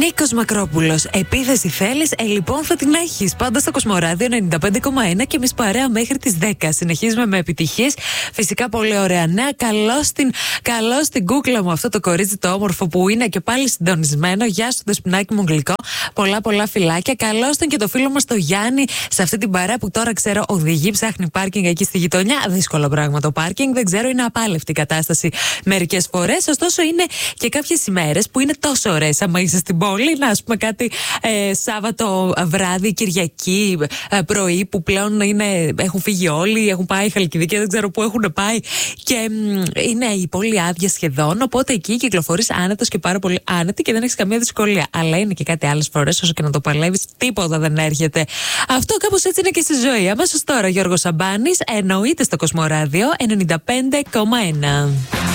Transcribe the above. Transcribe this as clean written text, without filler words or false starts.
Νίκος Μακρόπουλος, επίθεση θέλεις, λοιπόν θα την έχεις. Πάντα στο Κοσμοράδιο 95,1 και εμείς παρέα μέχρι τις 10. Συνεχίζουμε με επιτυχίες. Φυσικά πολύ ωραία νέα. Καλώς στην κούκλα μου αυτό το κορίτσι το όμορφο που είναι και πάλι συντονισμένο. Γεια σου, δεσποινάκι μου γλυκό. Πολλά φιλάκια. Καλώς τον και το φίλο μας το Γιάννη σε αυτή την παρέα που τώρα ξέρω οδηγεί, ψάχνει πάρκινγκ εκεί στη γειτονιά. Δύσκολο πράγμα το πάρκινγκ. Δεν ξέρω, είναι απάλευτη η κατάσταση μερικές φορές. Ωστόσο είναι και κάποιες ημέρες που είναι τόσο ωραίες. Άμα είσαι στην πόλη, να ας πούμε κάτι Σάββατο βράδυ, Κυριακή πρωί που πλέον έχουν φύγει όλοι, έχουν πάει Χαλκιδική, δεν ξέρω πού έχουν πάει και είναι η πόλη άδεια σχεδόν. Οπότε εκεί κυκλοφορείς άνετος και πάρα πολύ άνετη και δεν έχεις καμία δυσκολία. Αλλά είναι και κάτι άλλες φορές, όσο και να το παλεύεις, τίποτα δεν έρχεται. Αυτό κάπως έτσι είναι και στη ζωή. Αμέσως τώρα Γιώργος Σαμπάνης, εννοείται στο Κοσμοράδιο 95,1.